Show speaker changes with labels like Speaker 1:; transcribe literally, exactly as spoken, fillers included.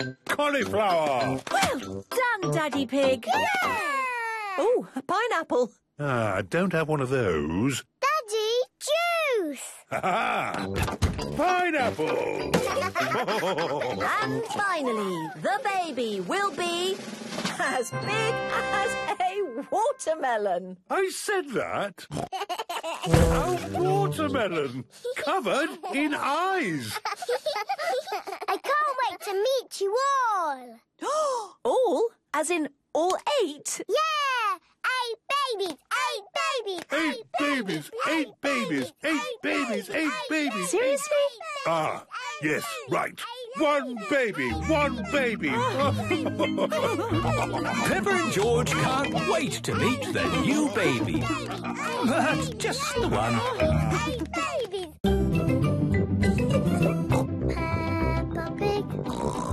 Speaker 1: Cauliflower!
Speaker 2: Well done, Daddy Pig.
Speaker 3: Yeah!
Speaker 2: Oh, a pineapple.
Speaker 1: Ah, don't have one of those.
Speaker 3: Daddy, juice!
Speaker 1: Ha-ha! Pineapple!
Speaker 2: And finally, the baby will be as big as a watermelon.
Speaker 1: I said that. A watermelon covered in eyes.
Speaker 3: I can't wait to meet you all.
Speaker 2: All? As in all eight?
Speaker 3: Yeah! Eight babies! Eight babies!
Speaker 1: Eight babies, eight babies, eight babies, eight babies.
Speaker 2: Seriously?
Speaker 1: Ah, yes, right. One baby, one baby.
Speaker 4: Peppa and George can't wait to meet the new baby. But just the one.
Speaker 3: Eight babies! Peppa Pig,